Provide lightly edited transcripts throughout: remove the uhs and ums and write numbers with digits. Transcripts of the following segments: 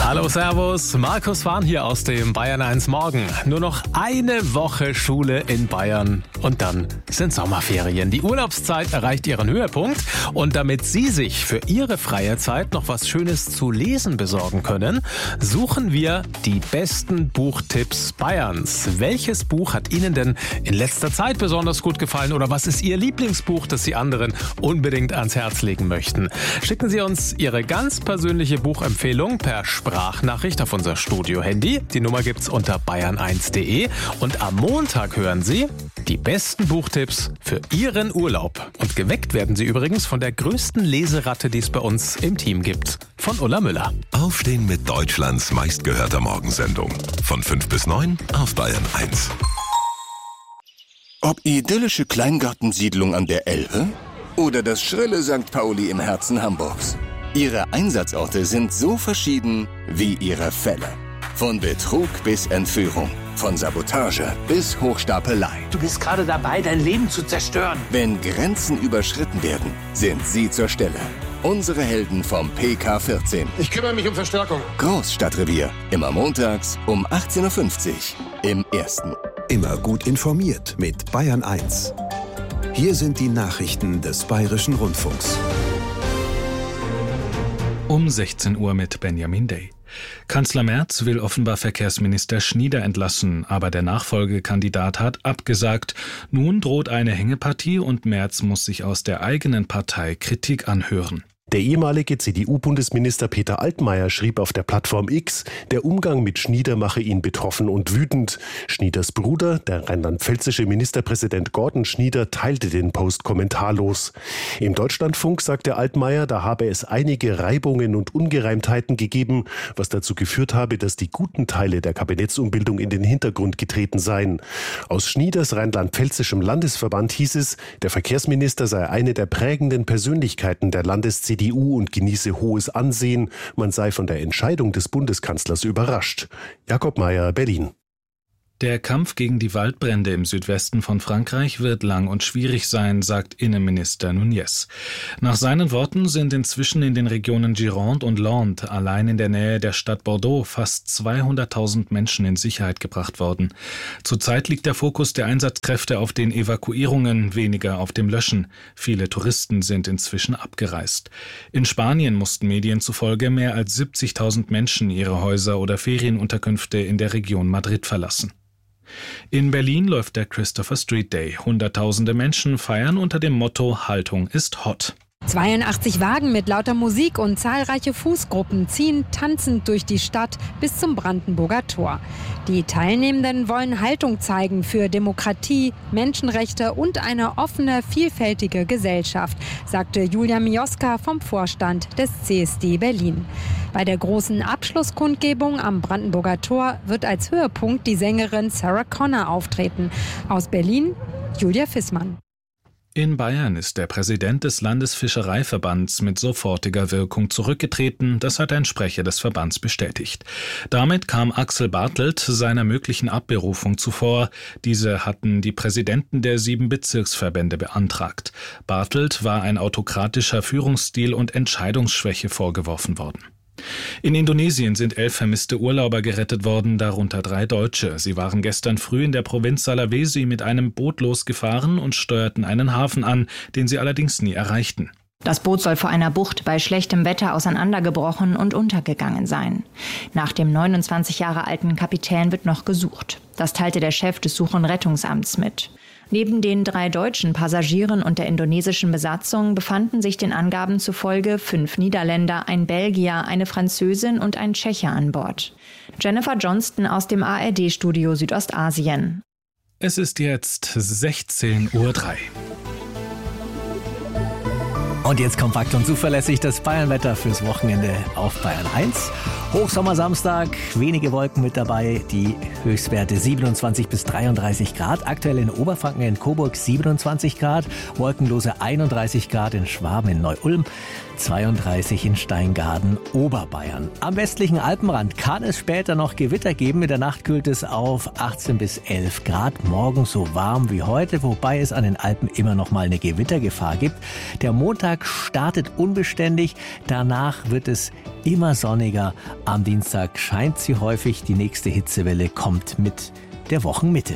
Hallo, servus, Markus Wahn hier aus dem Bayern 1 Morgen. Nur noch eine Woche Schule in Bayern und dann sind Sommerferien. Die Urlaubszeit erreicht ihren Höhepunkt und damit Sie sich für Ihre freie Zeit noch was Schönes zu lesen besorgen können, suchen wir die besten Buchtipps Bayerns. Welches Buch hat Ihnen denn in letzter Zeit besonders gut gefallen oder was ist Ihr Lieblingsbuch, das Sie anderen unbedingt ans Herz legen möchten? Schicken Sie uns Ihre ganz persönliche Buchempfehlung per Sprachnachricht auf unser Studio-Handy. Die Nummer gibt's unter bayern1.de und am Montag hören Sie die besten Buchtipps für Ihren Urlaub. Und geweckt werden Sie übrigens von der größten Leseratte, die es bei uns im Team gibt, von Ulla Müller. Aufstehen mit Deutschlands meistgehörter Morgensendung. Von 5 bis 9 auf Bayern 1. Ob idyllische Kleingartensiedlung an der Elbe oder das schrille St. Pauli im Herzen Hamburgs. Ihre Einsatzorte sind so verschieden wie ihre Fälle. Von Betrug bis Entführung, von Sabotage bis Hochstapelei. Du bist gerade dabei, dein Leben zu zerstören. Wenn Grenzen überschritten werden, sind Sie zur Stelle. Unsere Helden vom PK14. Ich kümmere mich um Verstärkung. Großstadtrevier. Immer montags um 18.50 Uhr im Ersten. Immer gut informiert mit Bayern 1. Hier sind die Nachrichten des Bayerischen Rundfunks. Um 16 Uhr mit Benjamin Day. Kanzler Merz will offenbar Verkehrsminister Schnieder entlassen, aber der Nachfolgekandidat hat abgesagt. Nun droht eine Hängepartie und Merz muss sich aus der eigenen Partei Kritik anhören. Der ehemalige CDU-Bundesminister Peter Altmaier schrieb auf der Plattform X, der Umgang mit Schnieder mache ihn betroffen und wütend. Schnieders Bruder, der rheinland-pfälzische Ministerpräsident Gordon Schnieder, teilte den Post kommentarlos. Im Deutschlandfunk sagte Altmaier, da habe es einige Reibungen und Ungereimtheiten gegeben, was dazu geführt habe, dass die guten Teile der Kabinettsumbildung in den Hintergrund getreten seien. Aus Schnieders rheinland-pfälzischem Landesverband hieß es, der Verkehrsminister sei eine der prägenden Persönlichkeiten der Landes-CDU und genieße hohes Ansehen. Man sei von der Entscheidung des Bundeskanzlers überrascht. Jakob Mayer, Berlin. Der Kampf gegen die Waldbrände im Südwesten von Frankreich wird lang und schwierig sein, sagt Innenminister Nunez. Nach seinen Worten sind inzwischen in den Regionen Gironde und Landes, allein in der Nähe der Stadt Bordeaux, fast 200.000 Menschen in Sicherheit gebracht worden. Zurzeit liegt der Fokus der Einsatzkräfte auf den Evakuierungen, weniger auf dem Löschen. Viele Touristen sind inzwischen abgereist. In Spanien mussten Medien zufolge mehr als 70.000 Menschen ihre Häuser oder Ferienunterkünfte in der Region Madrid verlassen. In Berlin läuft der Christopher Street Day. Hunderttausende Menschen feiern unter dem Motto Haltung ist hot. 82 Wagen mit lauter Musik und zahlreiche Fußgruppen ziehen tanzend durch die Stadt bis zum Brandenburger Tor. Die Teilnehmenden wollen Haltung zeigen für Demokratie, Menschenrechte und eine offene, vielfältige Gesellschaft, sagte Julia Mioska vom Vorstand des CSD Berlin. Bei der großen Abschlusskundgebung am Brandenburger Tor wird als Höhepunkt die Sängerin Sarah Connor auftreten. Aus Berlin, Julia Fissmann. In Bayern ist der Präsident des Landesfischereiverbands mit sofortiger Wirkung zurückgetreten, das hat ein Sprecher des Verbands bestätigt. Damit kam Axel Bartelt seiner möglichen Abberufung zuvor. Diese hatten die Präsidenten der 7 Bezirksverbände beantragt. Bartelt war ein autokratischer Führungsstil und Entscheidungsschwäche vorgeworfen worden. In Indonesien sind 11 vermisste Urlauber gerettet worden, darunter 3 Deutsche. Sie waren gestern früh in der Provinz Sulawesi mit einem Boot losgefahren und steuerten einen Hafen an, den sie allerdings nie erreichten. Das Boot soll vor einer Bucht bei schlechtem Wetter auseinandergebrochen und untergegangen sein. Nach dem 29 Jahre alten Kapitän wird noch gesucht. Das teilte der Chef des Such- und Rettungsamts mit. Neben den 3 deutschen Passagieren und der indonesischen Besatzung befanden sich den Angaben zufolge 5 Niederländer, ein Belgier, eine Französin und ein Tscheche an Bord. Jennifer Johnston aus dem ARD-Studio Südostasien. Es ist jetzt 16:03 Uhr. Und jetzt kompakt und zuverlässig das Bayernwetter fürs Wochenende auf Bayern 1. Hochsommersamstag, wenige Wolken mit dabei, die Höchstwerte 27 bis 33 Grad. Aktuell in Oberfranken in Coburg 27 Grad, wolkenlose 31 Grad in Schwaben in Neu-Ulm, 32 in Steingaden, Oberbayern. Am westlichen Alpenrand kann es später noch Gewitter geben. In der Nacht kühlt es auf 18 bis 11 Grad. Morgen so warm wie heute, wobei es an den Alpen immer noch mal eine Gewittergefahr gibt. Der Montag Donnerstag startet unbeständig, danach wird es immer sonniger. Am Dienstag scheint sie häufig, die nächste Hitzewelle kommt mit der Wochenmitte.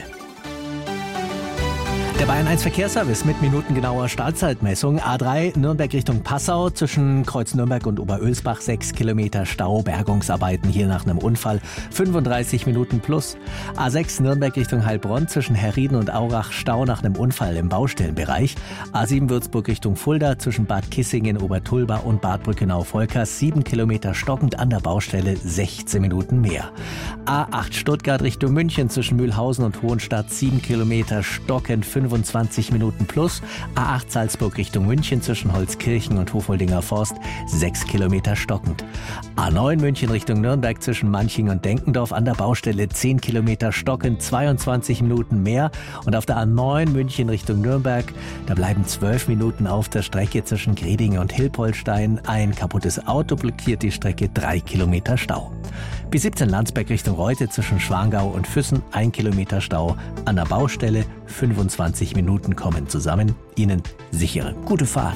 Der Bayern 1 Verkehrsservice mit minutengenauer Startzeitmessung. A3 Nürnberg Richtung Passau zwischen Kreuz Nürnberg und Oberölsbach 6 Kilometer Stau, Bergungsarbeiten hier nach einem Unfall 35 Minuten plus. A6 Nürnberg Richtung Heilbronn zwischen Herrieden und Aurach Stau nach einem Unfall im Baustellenbereich. A7 Würzburg Richtung Fulda zwischen Bad Kissingen, Obertulba und Bad Brückenau-Volkers 7 Kilometer stockend an der Baustelle 16 Minuten mehr. A8 Stuttgart Richtung München zwischen Mühlhausen und Hohenstadt 7 Kilometer stockend 25 Minuten plus. A8 Salzburg Richtung München zwischen Holzkirchen und Hofoldinger Forst 6 Kilometer stockend. A9 München Richtung Nürnberg zwischen Manching und Denkendorf an der Baustelle 10 Kilometer stockend 22 Minuten mehr. Und auf der A9 München Richtung Nürnberg, da bleiben 12 Minuten auf der Strecke zwischen Gredingen und Hilpoltstein. Ein kaputtes Auto blockiert die Strecke, 3 Kilometer Stau. B17 Landsberg Richtung Reute zwischen Schwangau und Füssen 1 Kilometer Stau. An der Baustelle 25 Minuten kommen zusammen. Ihnen sichere gute Fahrt.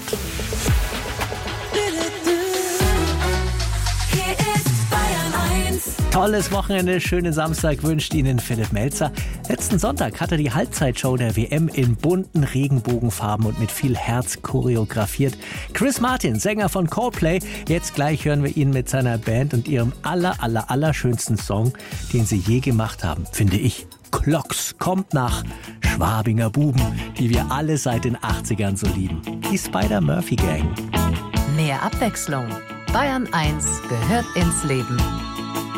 Tolles Wochenende, schönen Samstag wünscht Ihnen Philipp Melzer. Letzten Sonntag hat er die Halbzeitshow der WM in bunten Regenbogenfarben und mit viel Herz choreografiert. Chris Martin, Sänger von Coldplay. Jetzt gleich hören wir ihn mit seiner Band und ihrem allerschönsten Song, den sie je gemacht haben, finde ich. Clocks kommt nach Schwabinger Buben, die wir alle seit den 80ern so lieben. Die Spider-Murphy Gang. Mehr Abwechslung. Bayern 1 gehört ins Leben.